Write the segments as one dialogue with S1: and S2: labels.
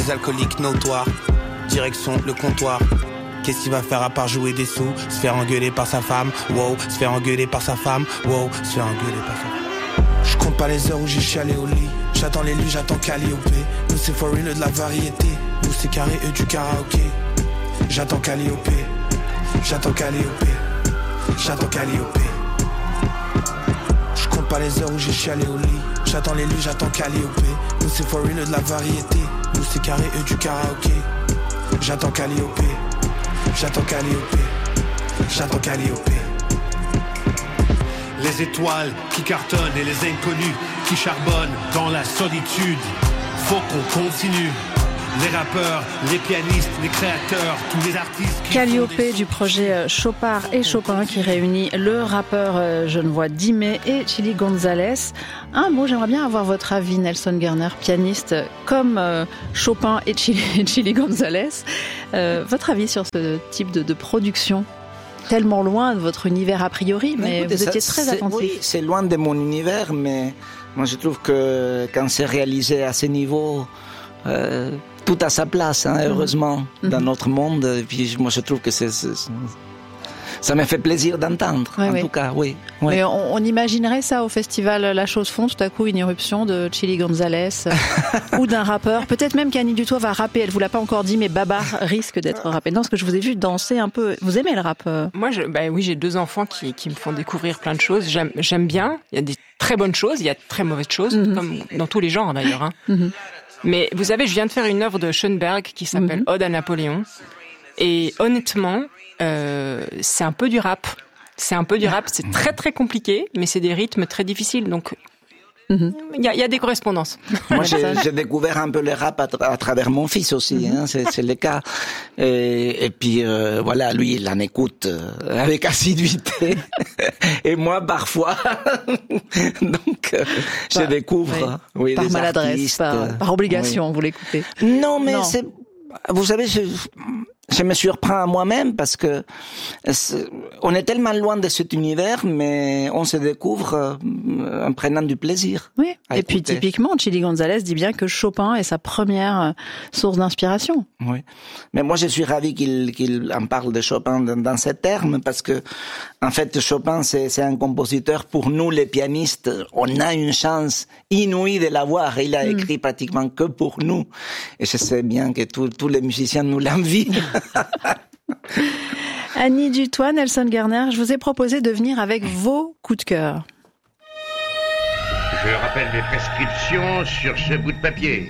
S1: des alcooliques notoires. Direction le comptoir. Qu'est-ce qu'il va faire à part jouer des sous? Se faire engueuler par sa femme, wow. Se faire engueuler par sa femme, wow. Se faire engueuler par sa femme. Je compte pas les heures où j'ai chialé au lit. J'attends les lits, j'attends Calliope. Nous c'est for real de la variété. Nous c'est carré, eux du karaoké. J'attends Calliope. J'attends Calliope. J'attends Calliope. Je compte pas les heures où j'ai chialé au lit. J'attends les lits, j'attends Calliope. Nous c'est for real de la variété. Nous c'est carré, eux du karaoké. J'attends Calliope. J'attends Calliope. J'attends Calliope.
S2: Les étoiles qui cartonnent et les inconnus qui charbonnent dans la solitude. Faut qu'on continue. Les rappeurs, les pianistes, les créateurs, tous les artistes...
S3: Calliope du projet Chopard et Chopin qui réunit le rappeur genevois Dimé et Chili Gonzalez. Un mot, j'aimerais bien avoir votre avis, Nelson Gerner, pianiste comme Chopin et Chili Gonzalez. Votre avis sur ce type de production tellement loin de votre univers a priori, mais écoutez, vous étiez très attentif.
S4: Oui, c'est loin de mon univers, mais moi je trouve que quand c'est réalisé à ce niveau... tout à sa place, hein, heureusement, dans notre monde. Et puis moi, je trouve que ça me fait plaisir d'entendre, tout cas, oui.
S3: Mais on imaginerait ça au festival La Chose Fond, tout à coup, une irruption de Chili Gonzalez ou d'un rappeur. Peut-être même qu'Annie Dutoit va rapper. Elle vous l'a pas encore dit, mais Baba risque d'être rappé. Non, parce que je vous ai vu danser un peu. Vous aimez le rap?
S5: Moi, oui, j'ai 2 enfants qui me font découvrir plein de choses. J'aime bien. Il y a des très bonnes choses, il y a de très mauvaises choses, comme dans tous les genres d'ailleurs. Hein. Mais vous savez, je viens de faire une œuvre de Schoenberg qui s'appelle Ode à Napoléon. Et honnêtement, c'est un peu du rap. C'est très très compliqué, mais c'est des rythmes très difficiles. Donc, il y a des correspondances.
S4: Moi, j'ai découvert un peu le rap à travers mon fils aussi, hein, c'est le cas. Et puis, voilà, lui, il en écoute avec assiduité. Et moi, parfois. Donc, je découvre,
S3: par
S4: des
S3: maladresse,
S4: artistes.
S3: par obligation, vous l'écoutez.
S4: Non, mais vous savez, je me surprends à moi-même parce que on est tellement loin de cet univers, mais on se découvre en prenant du plaisir.
S3: Oui. Et puis typiquement, Chili Gonzalez dit bien que Chopin est sa première source d'inspiration.
S4: Oui. Mais moi, je suis ravi qu'il en parle de Chopin dans ces termes parce que, en fait, Chopin, c'est un compositeur. Pour nous, les pianistes, on a une chance inouïe de l'avoir. Il a écrit pratiquement que pour nous. Et je sais bien que tous les musiciens nous l'envient.
S3: Annie Dutoit, Nelson Gerner, je vous ai proposé de venir avec vos coups de cœur.
S6: Je rappelle mes prescriptions sur ce bout de papier.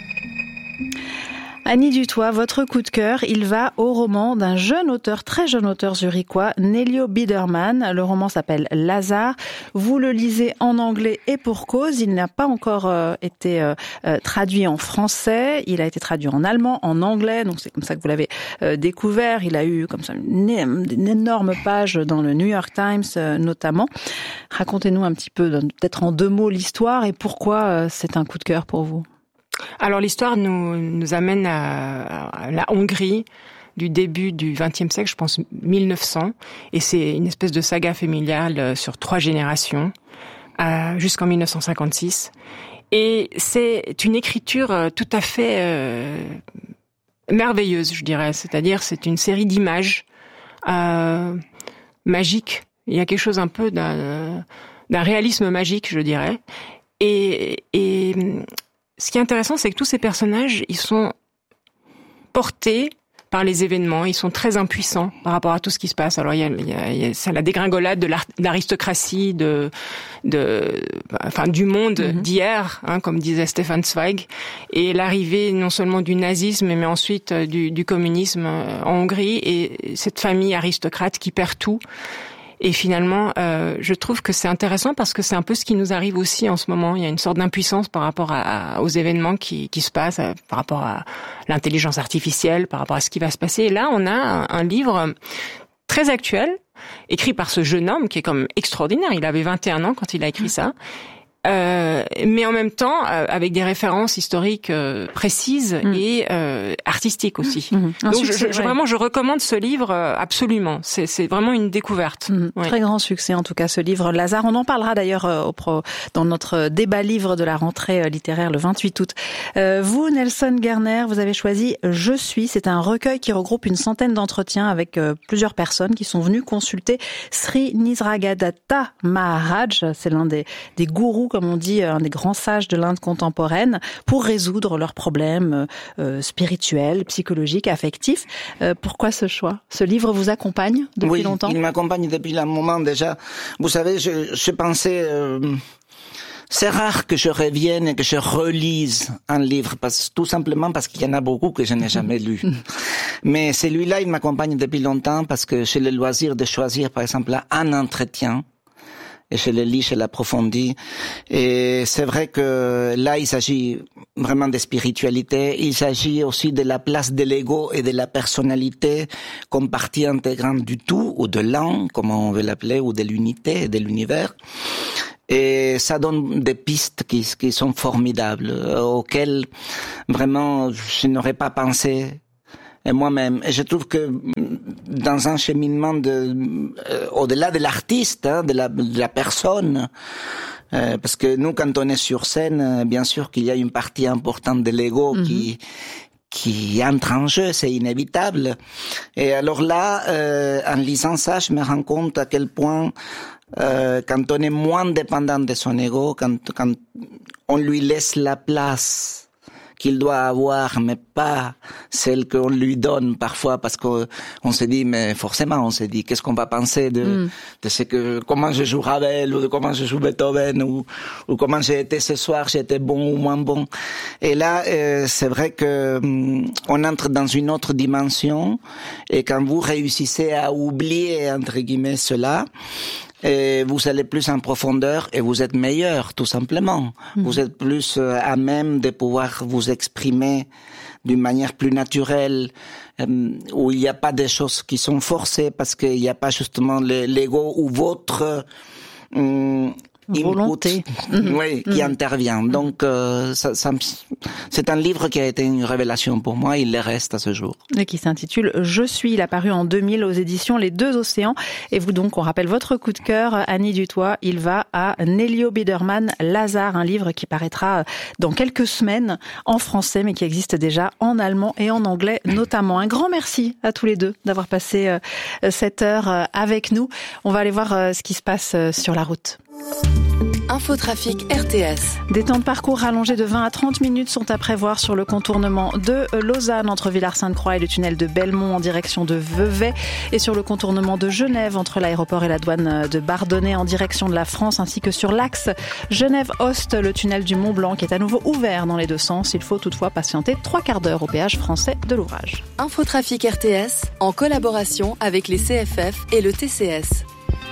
S3: Annie Dutoit, votre coup de cœur, il va au roman d'un très jeune auteur zurichois, Nelio Biederman. Le roman s'appelle Lazare. Vous le lisez en anglais et pour cause. Il n'a pas encore été traduit en français. Il a été traduit en allemand, en anglais. Donc c'est comme ça que vous l'avez découvert. Il a eu comme ça une énorme page dans le New York Times notamment. Racontez-nous un petit peu, peut-être en 2 mots, l'histoire et pourquoi c'est un coup de cœur pour vous.
S5: Alors l'histoire nous amène à la Hongrie du début du XXe siècle, je pense 1900, et c'est une espèce de saga familiale sur 3 générations jusqu'en 1956. Et c'est une écriture tout à fait merveilleuse, je dirais. C'est-à-dire, c'est une série d'images magiques. Il y a quelque chose un peu d'un réalisme magique, je dirais. Et ce qui est intéressant, c'est que tous ces personnages, ils sont portés par les événements, ils sont très impuissants par rapport à tout ce qui se passe. Alors il y a c'est la dégringolade de l'aristocratie du monde d'hier, hein, comme disait Stefan Zweig, et l'arrivée non seulement du nazisme mais ensuite du communisme en Hongrie et cette famille aristocrate qui perd tout. Et finalement, je trouve que c'est intéressant parce que c'est un peu ce qui nous arrive aussi en ce moment. Il y a une sorte d'impuissance par rapport aux événements qui se passent, par rapport à l'intelligence artificielle, par rapport à ce qui va se passer. Et là, on a un livre très actuel, écrit par ce jeune homme qui est comme extraordinaire. Il avait 21 ans quand il a écrit ça. Mais en même temps, avec des références historiques précises et artistiques aussi. Donc je recommande ce livre absolument. C'est vraiment une découverte.
S3: Ouais. Très grand succès en tout cas ce livre Lazare. On en parlera d'ailleurs dans notre débat livre de la rentrée littéraire le 28 août. Vous, Nelson Gerner, vous avez choisi Je suis. C'est un recueil qui regroupe une centaine d'entretiens avec plusieurs personnes qui sont venues consulter Sri Nisargadatta Maharaj. C'est l'un des gourous, comme on dit, un des grands sages de l'Inde contemporaine, pour résoudre leurs problèmes spirituels, psychologiques, affectifs. Pourquoi ce choix ? Ce livre vous accompagne depuis longtemps ?
S4: Oui, il m'accompagne depuis un moment déjà. Vous savez, je pensais... c'est rare que je revienne et que je relise un livre, tout simplement parce qu'il y en a beaucoup que je n'ai jamais lu. Mais celui-là, il m'accompagne depuis longtemps parce que j'ai le loisir de choisir, par exemple, un entretien. Et je le lis, je l'approfondis. Et c'est vrai que là, il s'agit vraiment de spiritualité. Il s'agit aussi de la place de l'ego et de la personnalité comme partie intégrante du tout, ou de l'un, comme on veut l'appeler, ou de l'unité, de l'univers. Et ça donne des pistes qui sont formidables, auxquelles vraiment je n'aurais pas pensé moi-même. Et je trouve que dans un cheminement au-delà de l'artiste, de la personne, parce que nous, quand on est sur scène, bien sûr qu'il y a une partie importante de l'ego qui entre en jeu, c'est inévitable. Et alors là, en lisant ça, je me rends compte à quel point quand on est moins dépendant de son ego, quand on lui laisse la place qu'il doit avoir, mais pas celle qu'on lui donne parfois, parce qu'on se dit, mais forcément, on se dit, qu'est-ce qu'on va penser de ce comment je joue Ravel, ou de comment je joue Beethoven, ou comment j'ai été ce soir, j'ai été bon ou moins bon. Et là, c'est vrai que on entre dans une autre dimension, et quand vous réussissez à oublier, entre guillemets, cela, et vous allez plus en profondeur et vous êtes meilleur, tout simplement. Vous êtes plus à même de pouvoir vous exprimer d'une manière plus naturelle, où il n'y a pas des choses qui sont forcées, parce qu'il n'y a pas justement l'ego ou votre
S3: volonté
S4: qui intervient. Donc c'est un livre qui a été une révélation pour moi, il le reste à ce jour.
S3: Et qui s'intitule Je suis, il a paru en 2000 aux éditions Les Deux Océans. Et vous donc, on rappelle votre coup de cœur, Annie Dutoit, il va à Nelio Biderman, Lazare, un livre qui paraîtra dans quelques semaines en français, mais qui existe déjà en allemand et en anglais notamment. Un grand merci à tous les deux d'avoir passé cette heure avec nous. On va aller voir ce qui se passe sur la route.
S7: Infotrafic RTS.
S3: Des temps de parcours rallongés de 20 à 30 minutes sont à prévoir sur le contournement de Lausanne entre Villars-Sainte-Croix et le tunnel de Belmont en direction de Vevey, et sur le contournement de Genève entre l'aéroport et la douane de Bardonnay en direction de la France, ainsi que sur l'axe Genève-Ost, le tunnel du Mont-Blanc qui est à nouveau ouvert dans les deux sens. Il faut toutefois patienter 3 quarts d'heure au péage français de l'ouvrage.
S7: Infotrafic RTS en collaboration avec les CFF et le TCS.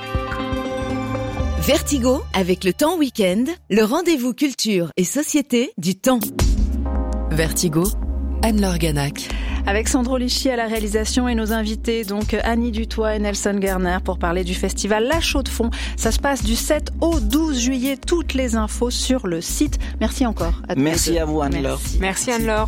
S7: Vertigo, avec le Temps Week-end, le rendez-vous culture et société du Temps. Vertigo, Anne-Laure Ganac.
S3: Avec Sandro Lichy à la réalisation et nos invités, donc Annie Dutoit et Nelson Gerner, pour parler du festival La Chaux-de-Fonds. Ça se passe du 7 au 12 juillet. Toutes les infos sur le site. Merci encore.
S4: Merci à vous, Anne-Laure.
S5: Merci Anne-Laure.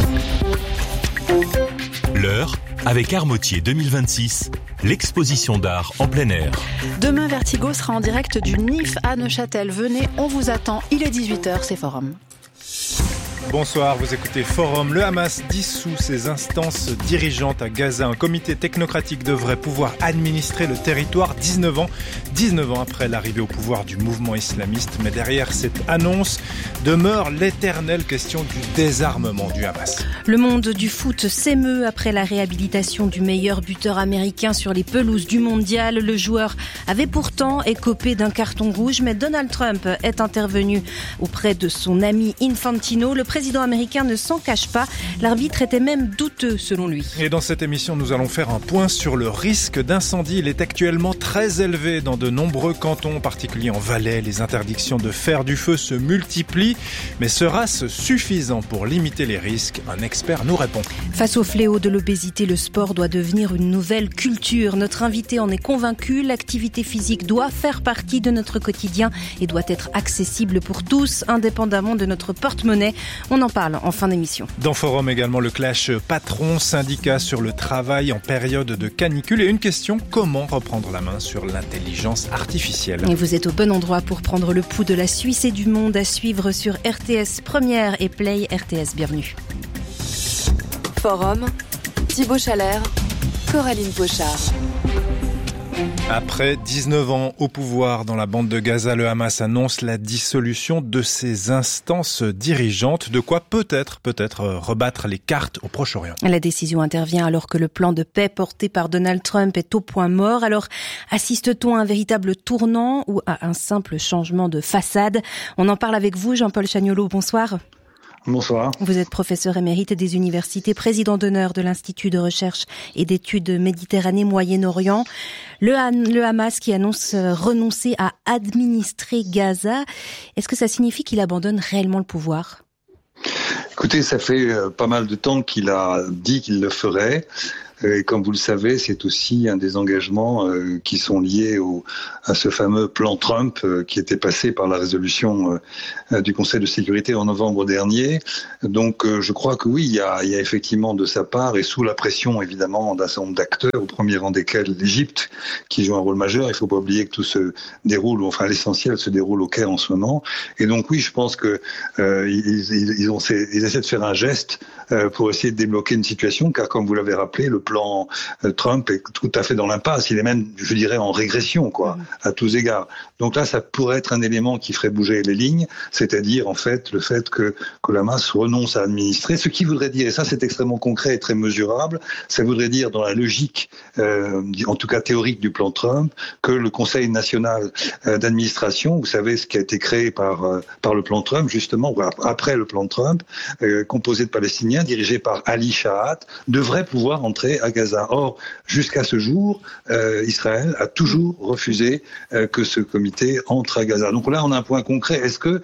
S8: L'heure avec Armotier 2026, l'exposition d'art en plein air.
S3: Demain, Vertigo sera en direct du NIF à Neuchâtel. Venez, on vous attend. Il est 18h, c'est Forum.
S9: Bonsoir, vous écoutez Forum. Le Hamas dissout ses instances dirigeantes à Gaza. Un comité technocratique devrait pouvoir administrer le territoire 19 ans après l'arrivée au pouvoir du mouvement islamiste. Mais derrière cette annonce demeure l'éternelle question du désarmement du Hamas.
S10: Le monde du foot s'émeut après la réhabilitation du meilleur buteur américain sur les pelouses du mondial. Le joueur avait pourtant écopé d'un carton rouge, mais Donald Trump est intervenu auprès de son ami Infantino. Le président président américain ne s'en cache pas. L'arbitre était même douteux selon lui.
S9: Et dans cette émission, nous allons faire un point sur le risque d'incendie. Il est actuellement très élevé dans de nombreux cantons, en particulier en Valais. Les interdictions de faire du feu se multiplient. Mais sera-ce suffisant pour limiter les risques ? Un expert nous répond.
S10: Face au fléau de l'obésité, le sport doit devenir une nouvelle culture. Notre invité en est convaincu. L'activité physique doit faire partie de notre quotidien et doit être accessible pour tous, indépendamment de notre porte-monnaie. On en parle en fin d'émission.
S9: Dans Forum également, le clash patron-syndicat sur le travail en période de canicule. Et une question, comment reprendre la main sur l'intelligence artificielle ?
S10: Et vous êtes au bon endroit pour prendre le pouls de la Suisse et du monde, à suivre sur RTS Première et Play RTS. Bienvenue.
S7: Forum, Thibaut Chalère, Coraline Pochard.
S9: Après 19 ans au pouvoir dans la bande de Gaza, le Hamas annonce la dissolution de ses instances dirigeantes. De quoi peut-être rebattre les cartes au Proche-Orient.
S10: La décision intervient alors que le plan de paix porté par Donald Trump est au point mort. Alors, assiste-t-on à un véritable tournant ou à un simple changement de façade ? On en parle avec vous, Jean-Paul Chagnolot. Bonsoir.
S11: Bonsoir.
S10: Vous êtes professeur émérite des universités, président d'honneur de l'Institut de recherche et d'études Méditerranée-Moyen-Orient. Le Hamas qui annonce renoncer à administrer Gaza. Est-ce que ça signifie qu'il abandonne réellement le pouvoir ?
S11: Écoutez, ça fait pas mal de temps qu'il a dit qu'il le ferait. Et comme vous le savez, c'est aussi un des engagements qui sont liés à ce fameux plan Trump qui était passé par la résolution du Conseil de sécurité en novembre dernier. Donc je crois que oui, il y a effectivement de sa part, et sous la pression évidemment d'un certain nombre d'acteurs, au premier rang desquels l'Égypte, qui joue un rôle majeur. Il ne faut pas oublier que tout se déroule, enfin l'essentiel se déroule au Caire en ce moment. Et donc oui, je pense que ils essaient de faire un geste pour essayer de débloquer une situation, car comme vous l'avez rappelé, le plan Trump est tout à fait dans l'impasse. Il est même, je dirais, en régression, à tous égards. Donc là, ça pourrait être un élément qui ferait bouger les lignes, c'est-à-dire, en fait, le fait que le Hamas renonce à administrer. Ce qui voudrait dire, et ça c'est extrêmement concret et très mesurable, ça voudrait dire, dans la logique, en tout cas théorique du plan Trump, que le Conseil national d'administration, vous savez, ce qui a été créé par le plan Trump, justement, ou après le plan Trump, composé de Palestiniens, dirigé par Ali Shahat, devrait pouvoir entrer à Gaza. Or, jusqu'à ce jour, Israël a toujours refusé que ce comité entre à Gaza. Donc là, on a un point concret. Est-ce que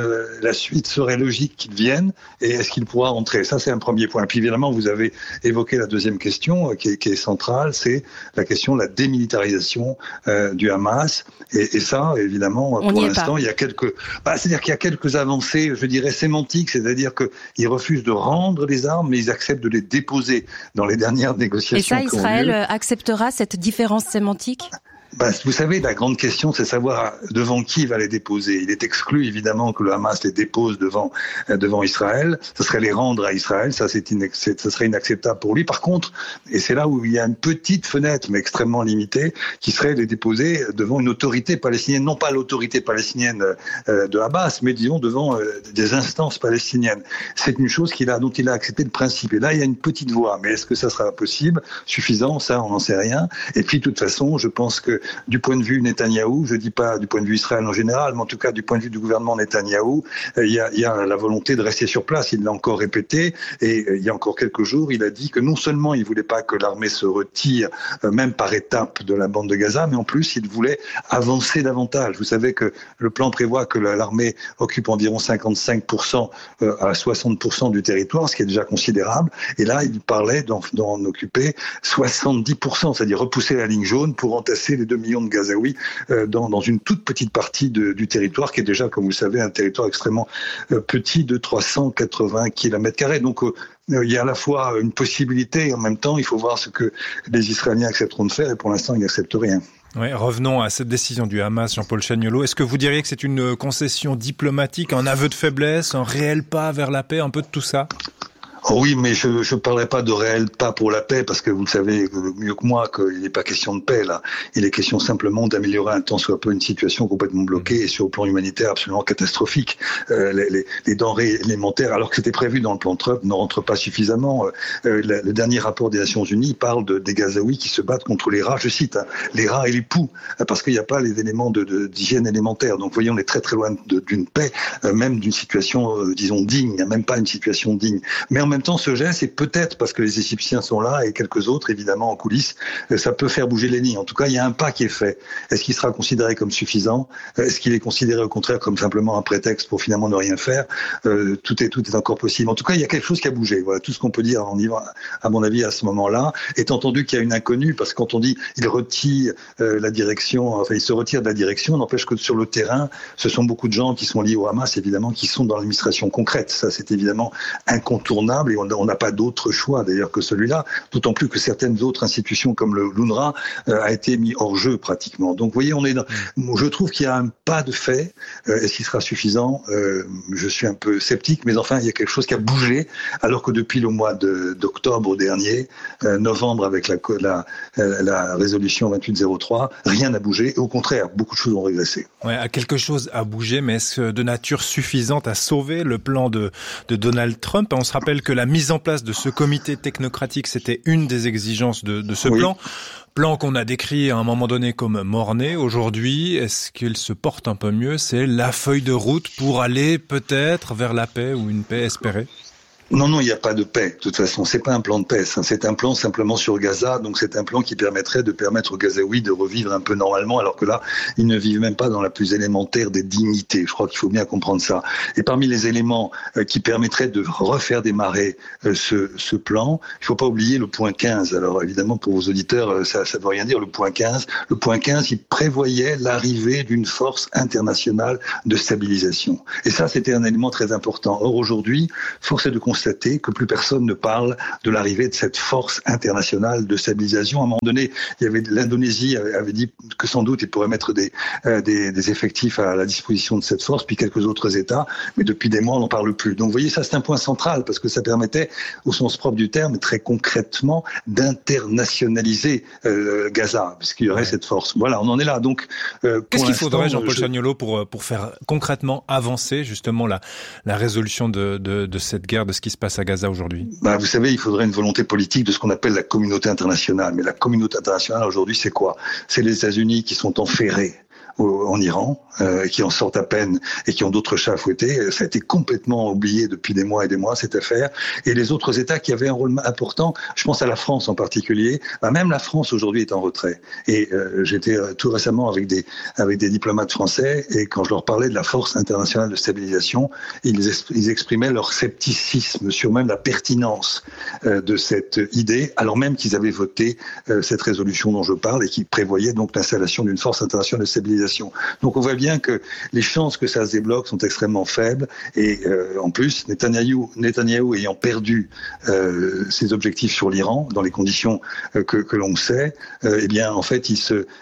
S11: la suite serait logique qu'il vienne et est-ce qu'il pourra entrer ? Ça, c'est un premier point. Puis évidemment, vous avez évoqué la deuxième question qui est centrale, c'est la question de la démilitarisation du Hamas. Et ça, évidemment, pour l'instant, il y a c'est-à-dire qu'il y a quelques avancées, je dirais, sémantiques, c'est-à-dire qu'ils refusent de rendre les armes, mais ils acceptent de les déposer dans les dernières négociations.
S10: Et ça, Israël acceptera cette différence sémantique ?
S11: Vous savez, la grande question, c'est savoir devant qui il va les déposer. Il est exclu, évidemment, que le Hamas les dépose devant Israël. Ce serait les rendre à Israël. Ça serait inacceptable pour lui. Par contre, et c'est là où il y a une petite fenêtre, mais extrêmement limitée, qui serait les déposer devant une autorité palestinienne. Non pas l'autorité palestinienne de Abbas, mais disons devant des instances palestiniennes. C'est une chose dont il a accepté le principe. Et là, il y a une petite voie. Mais est-ce que ça sera possible, suffisant? Ça, on n'en sait rien. Et puis, de toute façon, je pense que du point de vue Netanyahou, je dis pas du point de vue Israël en général, mais en tout cas du point de vue du gouvernement Netanyahou, il y a la volonté de rester sur place. Il l'a encore répété, et il y a encore quelques jours, il a dit que non seulement il voulait pas que l'armée se retire, même par étapes, de la bande de Gaza, mais en plus il voulait avancer davantage. Vous savez que le plan prévoit que l'armée occupe environ 55% à 60% du territoire, ce qui est déjà considérable. Et là, il parlait d'en occuper 70%, c'est-à-dire repousser la ligne jaune pour entasser les 2 millions de Gazaouis dans une toute petite partie du territoire qui est déjà, comme vous le savez, un territoire extrêmement petit de 380 km². Donc il y a à la fois une possibilité et en même temps il faut voir ce que les Israéliens accepteront de faire, et pour l'instant ils n'acceptent rien.
S9: Oui, revenons à cette décision du Hamas, Jean-Paul Chagnolot. Est-ce que vous diriez que c'est une concession diplomatique, un aveu de faiblesse, un réel pas vers la paix, un peu de tout ça ?
S11: Oh oui, mais je parlerai pas de réel pas pour la paix, parce que vous le savez mieux que moi qu'il n'est pas question de paix là. Il est question simplement d'améliorer un tant soit peu une situation complètement bloquée et sur le plan humanitaire absolument catastrophique. Les denrées élémentaires, alors que c'était prévu dans le plan Trump, ne rentrent pas suffisamment. Le dernier rapport des Nations Unies parle des Gazaouis qui se battent contre les rats, je cite, les rats et les poux, parce qu'il n'y a pas les éléments d'hygiène élémentaire. Donc vous voyez, on est très très loin d'une paix, même d'une situation, disons, digne. Il n'y a même pas une situation digne. Mais en même temps, ce geste, c'est peut-être parce que les Égyptiens sont là et quelques autres, évidemment, en coulisses, ça peut faire bouger les lignes. En tout cas, il y a un pas qui est fait. Est-ce qu'il sera considéré comme suffisant? Est-ce qu'il est considéré au contraire comme simplement un prétexte pour finalement ne rien faire? Tout est encore possible. En tout cas, il y a quelque chose qui a bougé. Voilà tout ce qu'on peut dire à mon avis à ce moment-là. Étant entendu qu'il y a une inconnue, parce que quand on dit il retire la direction, enfin il se retire de la direction, n'empêche que sur le terrain, ce sont beaucoup de gens qui sont liés au Hamas, évidemment, qui sont dans l'administration concrète. Ça, c'est évidemment incontournable et on n'a pas d'autre choix d'ailleurs que celui-là, d'autant plus que certaines autres institutions comme l'UNRWA a été mis hors jeu pratiquement. Donc vous voyez, je trouve qu'il y a un pas de fait. Est-ce qu'il sera suffisant? Je suis un peu sceptique, mais enfin il y a quelque chose qui a bougé, alors que depuis le mois d'octobre dernier, novembre avec la résolution 2803, rien n'a bougé et au contraire, beaucoup de choses ont régressé.
S9: Ouais, quelque chose a bougé, mais est-ce de nature suffisante à sauver le plan de Donald Trump? On se rappelle que la mise en place de ce comité technocratique, c'était une des exigences de ce plan. Plan qu'on a décrit à un moment donné comme mort-né. Aujourd'hui, est-ce qu'il se porte un peu mieux? C'est la feuille de route pour aller peut-être vers la paix ou une paix espérée?
S11: Non, il n'y a pas de paix. De toute façon, c'est pas un plan de paix. C'est un plan simplement sur Gaza. Donc, c'est un plan qui permettrait de permettre aux Gazaouis de revivre un peu normalement, alors que là, ils ne vivent même pas dans la plus élémentaire des dignités. Je crois qu'il faut bien comprendre ça. Et parmi les éléments qui permettraient de refaire démarrer ce plan, il faut pas oublier le point 15. Alors, évidemment, pour vos auditeurs, ça veut rien dire, le point 15. Le point 15, il prévoyait l'arrivée d'une force internationale de stabilisation. Et ça, c'était un élément très important. Or, aujourd'hui, force est de constater que plus personne ne parle de l'arrivée de cette force internationale de stabilisation. À un moment donné, l'Indonésie avait dit que sans doute il pourrait mettre des effectifs à la disposition de cette force, puis quelques autres États, mais depuis des mois on n'en parle plus. Donc vous voyez, ça c'est un point central, parce que ça permettait, au sens propre du terme, très concrètement, d'internationaliser Gaza, puisqu'il y aurait cette force. Voilà, on en est là. Donc,
S9: qu'est-ce qu'il faudrait, Jean-Paul Chagnolot, pour faire concrètement avancer justement la résolution de cette guerre, de ce qui se passe à Gaza aujourd'hui?
S11: Vous savez, il faudrait une volonté politique de ce qu'on appelle la communauté internationale. Mais la communauté internationale aujourd'hui, c'est quoi? C'est les États-Unis qui sont enferrés en Iran, qui en sortent à peine et qui ont d'autres chats à fouetter. Ça a été complètement oublié depuis des mois et des mois, cette affaire. Et les autres États qui avaient un rôle important, je pense à la France en particulier, même la France aujourd'hui est en retrait. Et j'étais tout récemment avec des diplomates français, et quand je leur parlais de la force internationale de stabilisation, ils exprimaient leur scepticisme sur même la pertinence de cette idée, alors même qu'ils avaient voté cette résolution dont je parle et qui prévoyait donc l'installation d'une force internationale de stabilisation. Donc on voit bien que les chances que ça se débloque sont extrêmement faibles, et en plus Netanyahou ayant perdu ses objectifs sur l'Iran dans les conditions que l'on sait, eh bien en fait il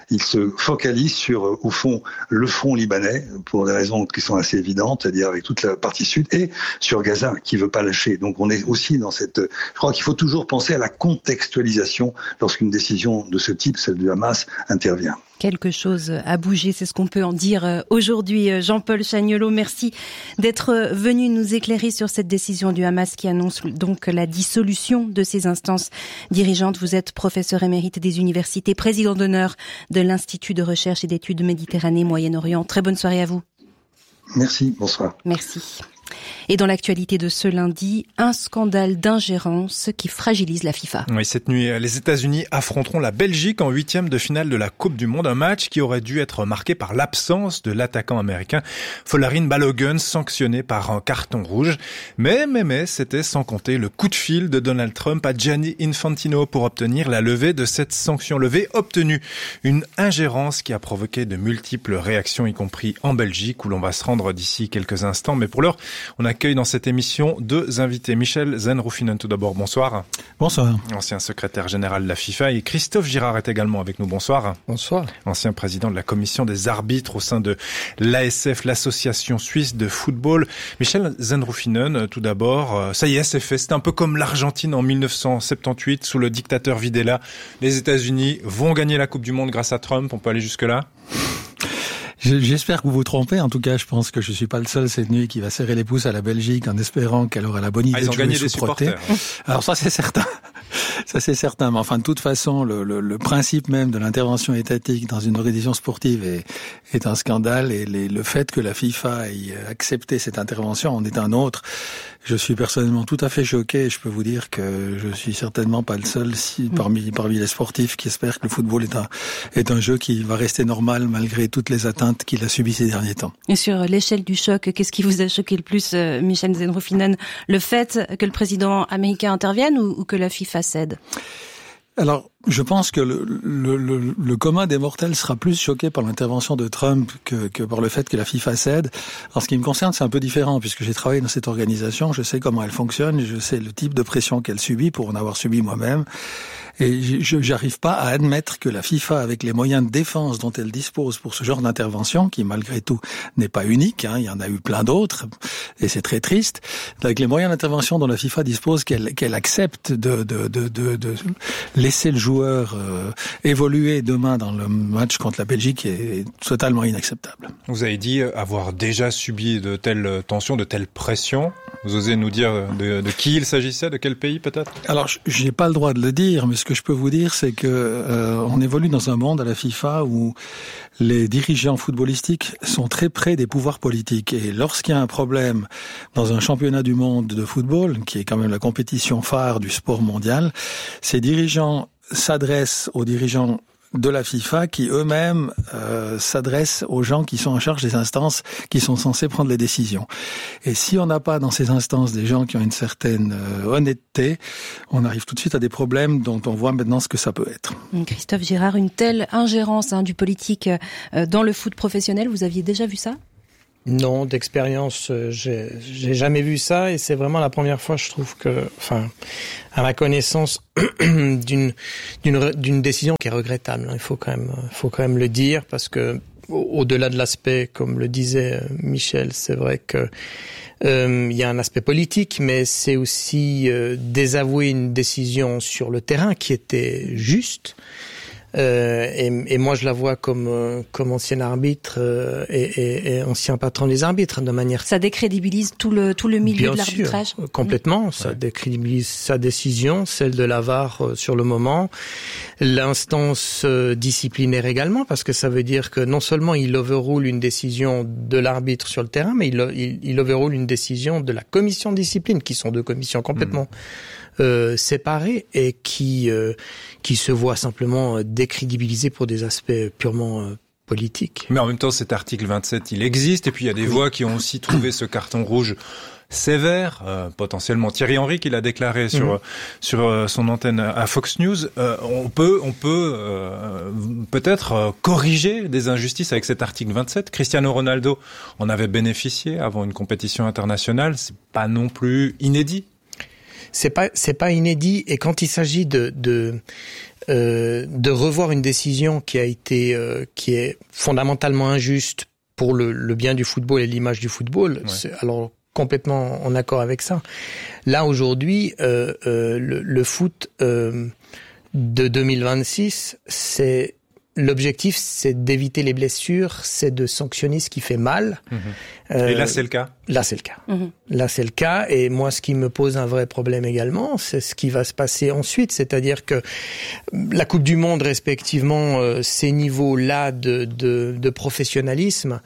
S11: se focalise sur au fond le front libanais pour des raisons qui sont assez évidentes, c'est-à-dire avec toute la partie sud, et sur Gaza qui veut pas lâcher. Donc on est aussi dans cette, je crois qu'il faut toujours penser à la contextualisation lorsqu'une décision de ce type, celle du Hamas, intervient.
S10: Quelque chose a bougé, c'est ce qu'on peut en dire aujourd'hui. Jean-Paul Chagnolot, merci d'être venu nous éclairer sur cette décision du Hamas qui annonce donc la dissolution de ses instances dirigeantes. Vous êtes professeur émérite des universités, président d'honneur de l'Institut de recherche et d'études Méditerranée Moyen-Orient. Très bonne soirée à vous.
S11: Merci, bonsoir.
S10: Merci. Et dans l'actualité de ce lundi, un scandale d'ingérence qui fragilise la FIFA.
S9: Oui, cette nuit, les États-Unis affronteront la Belgique en 8e de finale de la Coupe du Monde. Un match qui aurait dû être marqué par l'absence de l'attaquant américain Folarin Balogun, sanctionné par un carton rouge. Mais, c'était sans compter le coup de fil de Donald Trump à Gianni Infantino pour obtenir la levée de cette sanction. Levée obtenue. Une ingérence qui a provoqué de multiples réactions, y compris en Belgique, où l'on va se rendre d'ici quelques instants. Mais pour l'heure, On accueille dans cette émission 2 invités. Michel Zenroufinen, tout d'abord, bonsoir.
S12: Bonsoir.
S9: Ancien secrétaire général de la FIFA, et Christophe Girard est également avec nous. Bonsoir.
S12: Bonsoir.
S9: Ancien président de la commission des arbitres au sein de l'ASF, l'association suisse de football. Michel Zenroufinen, tout d'abord, ça y est, c'est fait. C'est un peu comme l'Argentine en 1978 sous le dictateur Videla. Les États-Unis vont gagner la Coupe du Monde grâce à Trump. On peut aller jusque-là?
S12: J'espère que vous vous trompez. En tout cas, je pense que je suis pas le seul cette nuit qui va serrer les pouces à la Belgique en espérant qu'elle aura la bonne idée de jouer sous Proté. Alors ça, c'est certain. Ça, c'est certain. Mais enfin, de toute façon, le principe même de l'intervention étatique dans une organisation sportive est un scandale, et le fait que la FIFA ait accepté cette intervention en est un autre. Je suis personnellement tout à fait choqué, et je peux vous dire que je suis certainement pas le seul parmi les sportifs qui espèrent que le football est un jeu qui va rester normal malgré toutes les atteintes qu'il a subies ces derniers temps.
S10: Et sur l'échelle du choc, qu'est-ce qui vous a choqué le plus, Michel Zenroufinen? Le fait que le président américain intervienne ou que la FIFA cède?
S12: Alors, je pense que le commun des mortels sera plus choqué par l'intervention de Trump que par le fait que la FIFA cède. En ce qui me concerne, c'est un peu différent, puisque j'ai travaillé dans cette organisation, je sais comment elle fonctionne, je sais le type de pression qu'elle subit pour en avoir subi moi-même. Et j'arrive pas à admettre que la FIFA, avec les moyens de défense dont elle dispose pour ce genre d'intervention, qui malgré tout n'est pas unique, il y en a eu plein d'autres, et c'est très triste, avec les moyens d'intervention dont la FIFA dispose, qu'elle accepte de laisser le joueur évoluer demain dans le match contre la Belgique est totalement inacceptable.
S9: Vous avez dit avoir déjà subi de telles tensions, de telles pressions. Vous osez nous dire de qui il s'agissait, de quel pays peut-être?
S12: Alors, j'ai pas le droit de le dire, mais ce que je peux vous dire, c'est que on évolue dans un monde à la FIFA où les dirigeants footballistiques sont très près des pouvoirs politiques. Et lorsqu'il y a un problème dans un championnat du monde de football, qui est quand même la compétition phare du sport mondial, ces dirigeants s'adressent aux dirigeants de la FIFA qui eux-mêmes s'adressent aux gens qui sont en charge des instances qui sont censés prendre les décisions. Et si on n'a pas dans ces instances des gens qui ont une certaine honnêteté, on arrive tout de suite à des problèmes dont on voit maintenant ce que ça peut être.
S10: Christophe Girard, une telle ingérence du politique dans le foot professionnel, vous aviez déjà vu ça ?
S13: Non, d'expérience, j'ai jamais vu ça, et c'est vraiment la première fois, je trouve que, à ma connaissance, d'une décision qui est regrettable. Il faut quand même le dire, parce que au-delà de l'aspect, comme le disait Michel, c'est vrai que il y a un aspect politique, mais c'est aussi désavouer une décision sur le terrain qui était juste. Et moi je la vois comme ancien arbitre et ancien patron des arbitres de manière.
S10: Ça décrédibilise tout le milieu
S13: bien
S10: de l'arbitrage.
S13: Sûr, complètement. Ça décrédibilise sa décision, celle de la VAR sur le moment, l'instance disciplinaire également, parce que ça veut dire que non seulement il overrule une décision de l'arbitre sur le terrain, mais il overrule une décision de la commission de discipline, qui sont deux commissions complètement séparées et qui se voient simplement décrédibilisées pour des aspects purement politiques.
S9: Mais en même temps, cet article 27, il existe, et puis il y a des voix qui ont aussi trouvé ce carton rouge sévère, potentiellement Thierry Henry qui l'a déclaré sur son antenne à Fox News. On peut peut-être corriger des injustices avec cet article 27. Cristiano Ronaldo en avait bénéficié avant une compétition internationale. C'est pas non plus inédit.
S13: C'est pas inédit, et quand il s'agit de revoir une décision qui est fondamentalement injuste pour le bien du football et l'image du football, c'est alors complètement en accord avec ça. Là aujourd'hui, le foot de 2026, l'objectif, c'est d'éviter les blessures, c'est de sanctionner ce qui fait mal.
S9: Et là, c'est le cas.
S13: Là, c'est le cas. Là, c'est le cas. Et moi, ce qui me pose un vrai problème également, c'est ce qui va se passer ensuite. C'est-à-dire que la Coupe du Monde, respectivement, ces niveaux-là de professionnalisme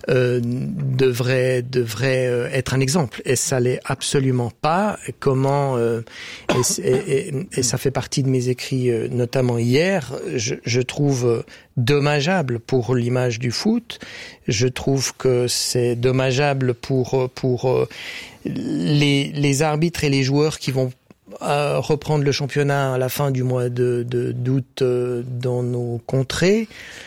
S13: devraient être un exemple. Et ça l'est absolument pas. Comment et ça fait partie de mes écrits, notamment hier. Je trouve dommageable pour l'image du foot. Je trouve que c'est dommageable pour les arbitres et les joueurs qui vont reprendre le championnat à la fin du mois d'août dans nos contrées.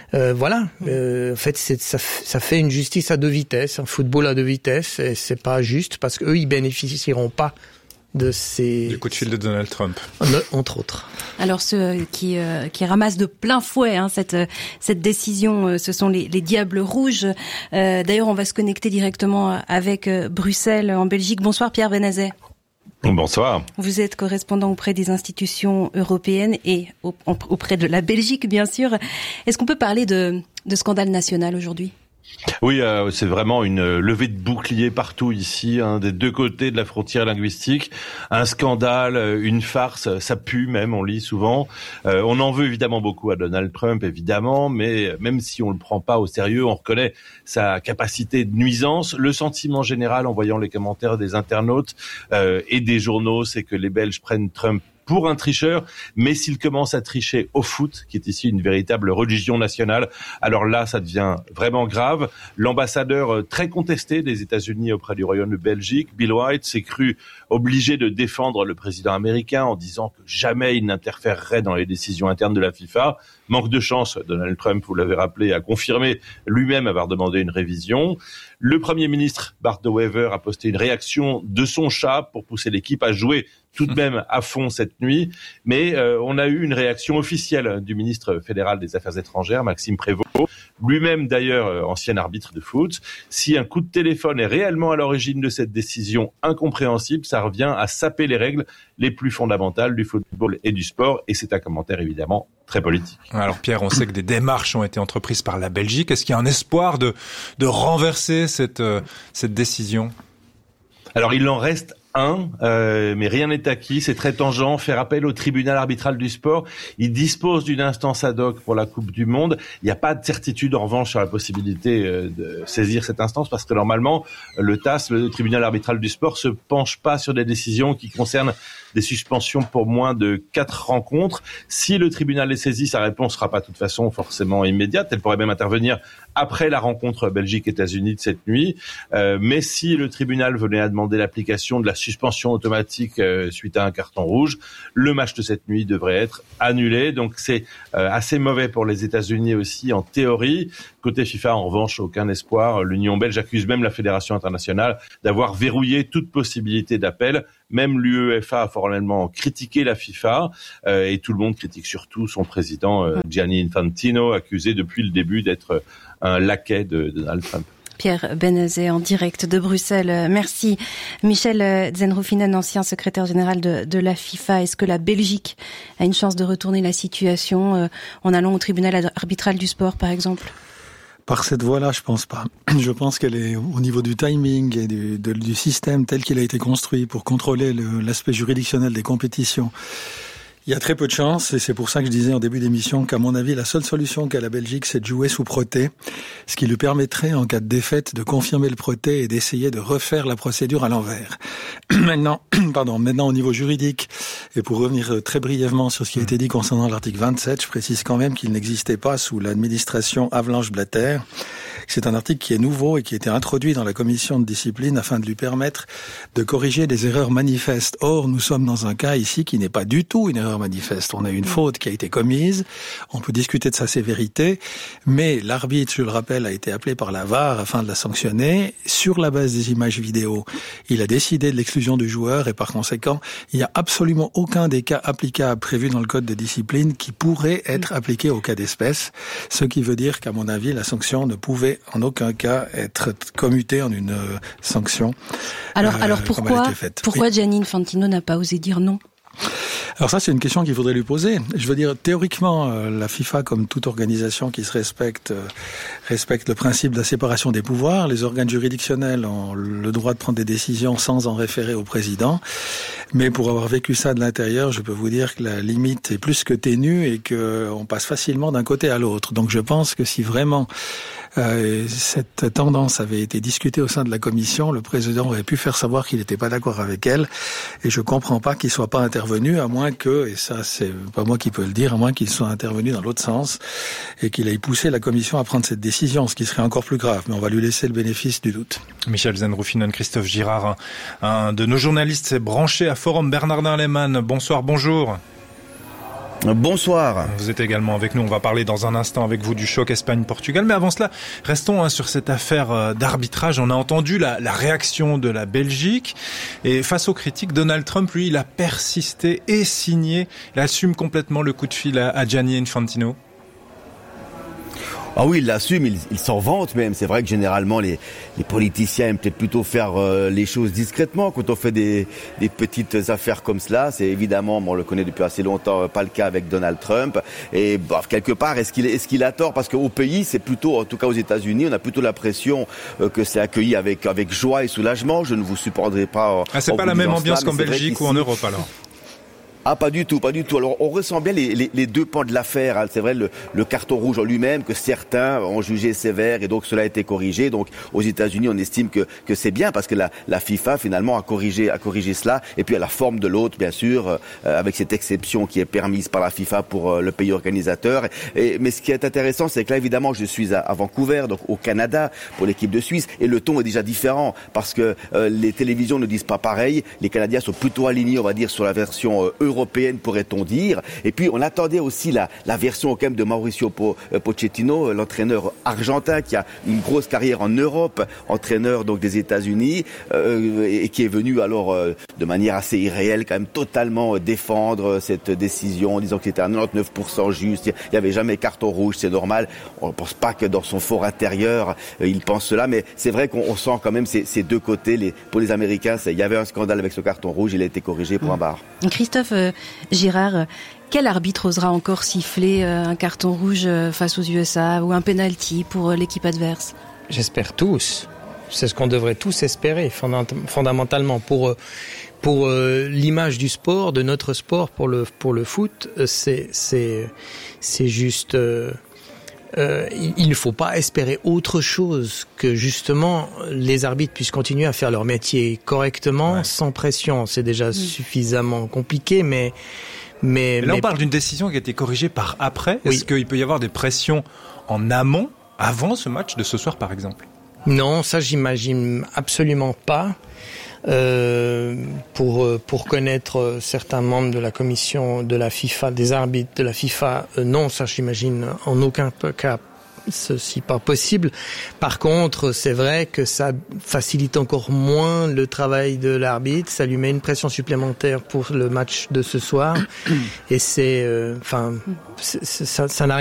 S13: En fait, ça fait une justice à deux vitesses, un football à deux vitesses, et c'est pas juste parce qu'eux, ils bénéficieront pas de ces...
S9: Du coup de fil de Donald Trump.
S13: Entre autres.
S10: Alors ceux qui ramassent de plein fouet cette décision, ce sont les Diables Rouges. D'ailleurs, on va se connecter directement avec Bruxelles, en Belgique. Bonsoir Pierre Benazet.
S14: Bonsoir.
S10: Vous êtes correspondant auprès des institutions européennes et auprès de la Belgique, bien sûr. Est-ce qu'on peut parler de scandale national aujourd'hui ?
S14: Oui, c'est vraiment une levée de bouclier partout ici, des deux côtés de la frontière linguistique. Un scandale, une farce, ça pue même, on lit souvent. On en veut évidemment beaucoup à Donald Trump, évidemment, mais même si on le prend pas au sérieux, on reconnaît sa capacité de nuisance. Le sentiment général, en voyant les commentaires des internautes et des journaux, c'est que les Belges prennent Trump pour un tricheur, mais s'il commence à tricher au foot, qui est ici une véritable religion nationale, alors là, ça devient vraiment grave. L'ambassadeur très contesté des États-Unis auprès du Royaume de Belgique, Bill White, s'est cru obligé de défendre le président américain en disant que jamais il n'interférerait dans les décisions internes de la FIFA. Manque de chance, Donald Trump, vous l'avez rappelé, a confirmé lui-même avoir demandé une révision. Le Premier ministre, Bart De Wever, a posté une réaction de son chat pour pousser l'équipe à jouer tout de même à fond cette nuit. Mais on a eu une réaction officielle du ministre fédéral des Affaires étrangères, Maxime Prévost, lui-même d'ailleurs ancien arbitre de foot. Si un coup de téléphone est réellement à l'origine de cette décision incompréhensible, ça revient à saper les règles les plus fondamentales du football et du sport. Et c'est un commentaire évidemment très politique.
S9: Alors Pierre, on sait que des démarches ont été entreprises par la Belgique. Est-ce qu'il y a un espoir de renverser cette décision ?
S14: Alors il en reste mais rien n'est acquis, c'est très tangent. Faire appel au tribunal arbitral du sport, il dispose d'une instance ad hoc pour la Coupe du Monde. Il n'y a pas de certitude en revanche sur la possibilité de saisir cette instance parce que normalement le TAS, le tribunal arbitral du sport, se penche pas sur des décisions qui concernent des suspensions pour moins de 4 rencontres. Si le tribunal est saisi, sa réponse sera pas de toute façon forcément immédiate. Elle pourrait même intervenir après la rencontre Belgique-États-Unis de cette nuit. Mais si le tribunal venait à demander l'application de la suspension automatique suite à un carton rouge, le match de cette nuit devrait être annulé. Donc c'est assez mauvais pour les États-Unis aussi en théorie. Côté FIFA, en revanche, aucun espoir. L'Union belge accuse même la Fédération internationale d'avoir verrouillé toute possibilité d'appel. Même l'UEFA a formellement critiqué la FIFA et tout le monde critique surtout son président Gianni Infantino, accusé depuis le début d'être un laquais de Donald Trump.
S10: Pierre Benazet en direct de Bruxelles. Merci. Michel Zenroufinen, ancien secrétaire général de la FIFA. Est-ce que la Belgique a une chance de retourner la situation en allant au tribunal arbitral du sport, par exemple ?
S12: Par cette voie-là, je pense pas. Je pense qu'elle est au niveau du timing et du système tel qu'il a été construit pour contrôler l'aspect juridictionnel des compétitions. Il y a très peu de chance, et c'est pour ça que je disais en début d'émission qu'à mon avis, la seule solution qu'a la Belgique, c'est de jouer sous protêt, ce qui lui permettrait, en cas de défaite, de confirmer le protêt et d'essayer de refaire la procédure à l'envers. Maintenant, au niveau juridique, et pour revenir très brièvement sur ce qui a été dit concernant l'article 27, je précise quand même qu'il n'existait pas sous l'administration Avalanche-Blatter. C'est un article qui est nouveau et qui a été introduit dans la commission de discipline afin de lui permettre de corriger des erreurs manifestes. Or, nous sommes dans un cas ici qui n'est pas du tout une erreur manifeste. On a une faute qui a été commise, on peut discuter de sa sévérité, mais l'arbitre, je le rappelle, a été appelé par la VAR afin de la sanctionner sur la base des images vidéo. Il a décidé de l'exclusion du joueur et par conséquent, il n'y a absolument aucun des cas applicables prévus dans le code de discipline qui pourrait être appliqué au cas d'espèce, ce qui veut dire qu'à mon avis, la sanction ne pouvait en aucun cas être commutée en une sanction.
S10: Alors pourquoi Gianni Infantino n'a pas osé dire non ?
S12: Alors ça, c'est une question qu'il faudrait lui poser. Je veux dire, théoriquement, la FIFA, comme toute organisation qui se respecte le principe de la séparation des pouvoirs. Les organes juridictionnels ont le droit de prendre des décisions sans en référer au président. Mais pour avoir vécu ça de l'intérieur, je peux vous dire que la limite est plus que ténue et qu'on passe facilement d'un côté à l'autre. Donc je pense que si vraiment Cette tendance avait été discutée au sein de la commission. Le président aurait pu faire savoir qu'il n'était pas d'accord avec elle. Et je comprends pas qu'il soit pas intervenu, à moins que, et ça c'est pas moi qui peux le dire, à moins qu'il soit intervenu dans l'autre sens et qu'il ait poussé la commission à prendre cette décision, ce qui serait encore plus grave. Mais on va lui laisser le bénéfice du doute.
S9: Michel Zenroufinen, Christophe Girard, un de nos journalistes s'est branché à Forum. Bernardin Lehmann, bonsoir, bonjour.
S15: Bonsoir.
S9: Vous êtes également avec nous. On va parler dans un instant avec vous du choc Espagne-Portugal. Mais avant cela, restons sur cette affaire d'arbitrage. On a entendu la réaction de la Belgique. Et face aux critiques, Donald Trump, lui, il a persisté et signé. Il assume complètement le coup de fil à Gianni Infantino.
S15: Ah oui, il l'assume, il s'en vante même. C'est vrai que généralement les politiciens aiment peut-être plutôt faire les choses discrètement. Quand on fait des petites affaires comme cela, c'est évidemment, on le connaît depuis assez longtemps, pas le cas avec Donald Trump. Et quelque part, est-ce qu'il a tort? Parce qu'au pays, c'est plutôt, en tout cas aux États-Unis, on a plutôt l'impression que c'est accueilli avec joie et soulagement. Je ne vous supporterai pas.
S9: C'est pas la même ambiance qu'en Belgique ou en Europe alors?
S15: Ah, pas du tout. Alors, on ressent bien les deux pans de l'affaire. Hein. C'est vrai, le carton rouge en lui-même, que certains ont jugé sévère, et donc cela a été corrigé. Donc, aux États-Unis, on estime que c'est bien, parce que la FIFA, finalement, a corrigé cela. Et puis, à la forme de l'autre, bien sûr, avec cette exception qui est permise par la FIFA pour le pays organisateur. Mais ce qui est intéressant, c'est que là, évidemment, je suis à Vancouver, donc au Canada, pour l'équipe de Suisse, et le ton est déjà différent, parce que les télévisions ne disent pas pareil. Les Canadiens sont plutôt alignés, on va dire, sur la version européenne, pourrait-on dire. Et puis on attendait aussi la version quand même de Mauricio Pochettino, l'entraîneur argentin qui a une grosse carrière en Europe, entraîneur donc des États-Unis, et qui est venu alors de manière assez irréelle quand même totalement défendre cette décision en disant que c'était à 99% juste, il n'y avait jamais carton rouge, c'est normal. On ne pense pas que dans son fort intérieur il pense cela, mais c'est vrai qu'on sent quand même ces deux côtés. Pour les Américains, il y avait un scandale avec ce carton rouge, il a été corrigé pour un bar.
S10: Christophe Girard, quel arbitre osera encore siffler un carton rouge face aux USA ou un penalty pour l'équipe adverse?
S13: J'espère tous. C'est ce qu'on devrait tous espérer, fondamentalement. Pour l'image du sport, de notre sport, pour le foot, c'est juste... il ne faut pas espérer autre chose que justement les arbitres puissent continuer à faire leur métier correctement, sans pression. C'est déjà suffisamment compliqué, mais
S9: là on parle d'une décision qui a été corrigée par après. Oui. Est-ce qu'il peut y avoir des pressions en amont, avant ce match de ce soir par exemple?
S13: Non, ça j'imagine absolument pas. Pour connaître certains membres de la commission de la FIFA, des arbitres de la FIFA, non, ça j'imagine en aucun cas ceci pas possible. Par contre, c'est vrai que ça facilite encore moins le travail de l'arbitre, ça lui met une pression supplémentaire pour le match de ce soir, et ça n'a